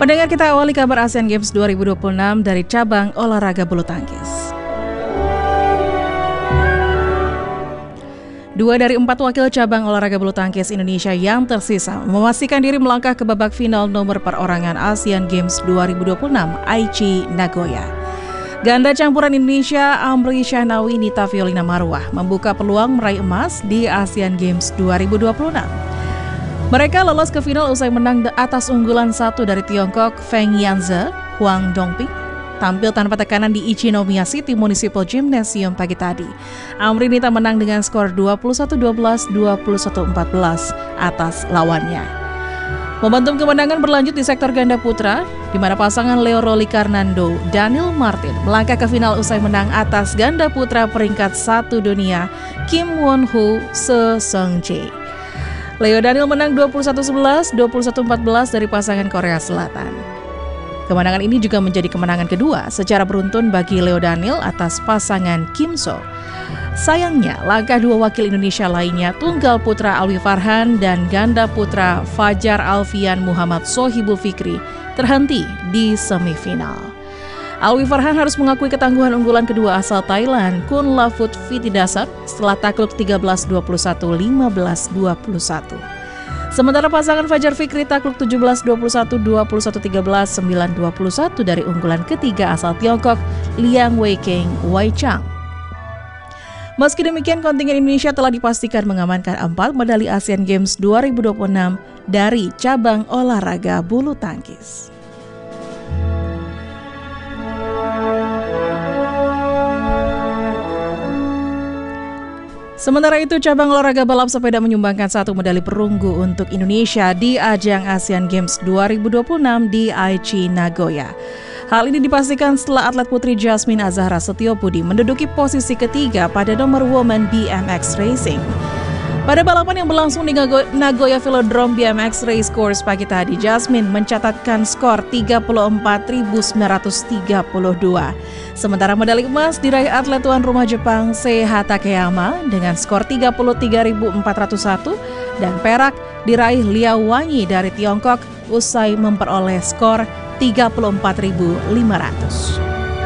Pendengar, kita awali kabar Asian Games 2026 dari cabang olahraga bulu tangkis. 2 dari 4 wakil cabang olahraga bulu tangkis Indonesia yang tersisa memastikan diri melangkah ke babak final nomor perorangan Asian Games 2026 Aichi Nagoya. Ganda campuran Indonesia Amri Syahnawi Nita Violina Marwah membuka peluang meraih emas di Asian Games 2026. Mereka lolos ke final usai menang atas unggulan 1 dari Tiongkok Feng Yanze, Huang Dongping, tampil tanpa tekanan di Ichinomiya City Municipal Gymnasium pagi tadi. Amri Nita menang dengan skor 21-12, 21-14 atas lawannya. Momentum kemenangan berlanjut di sektor ganda putra, di mana pasangan Leo Rolikarnando, Daniel Martin melangkah ke final usai menang atas ganda putra peringkat 1 dunia Kim Won-ho Se Seung-jae. Leo Daniel menang 21-11, 21-14 dari pasangan Korea Selatan. Kemenangan ini juga menjadi kemenangan kedua secara beruntun bagi Leo Daniel atas pasangan Kim So. Sayangnya, langkah 2 wakil Indonesia lainnya, tunggal putra Alwi Farhan dan ganda putra Fajar Alfian Muhammad Sohibul Fikri, terhenti di semifinal. Alwi Farhan harus mengakui ketangguhan unggulan kedua asal Thailand, Kun Lafut Vitidasar, setelah takluk 13-21, 15-21. Sementara pasangan Fajar Fikri takluk 17-21, 21-13, 9-21 dari unggulan ketiga asal Tiongkok, Liang Weikeng Wei Chang. Meski demikian, kontingen Indonesia telah dipastikan mengamankan 4 medali Asian Games 2026 dari cabang olahraga bulu tangkis. Sementara itu, cabang olahraga balap sepeda menyumbangkan 1 medali perunggu untuk Indonesia di ajang Asian Games 2026 di Aichi Nagoya. Hal ini dipastikan setelah atlet putri Jasmine Azahra Setiopudi menduduki posisi ketiga pada nomor Women BMX Racing. Pada balapan yang berlangsung di Nagoya Velodrome BMX Race Course pagi tadi, Jasmine mencatatkan skor 34.932. Sementara medali emas diraih atlet tuan rumah Jepang Seiha Takeyama dengan skor 33.401 dan perak diraih Liao Wanyi dari Tiongkok usai memperoleh skor 34.500.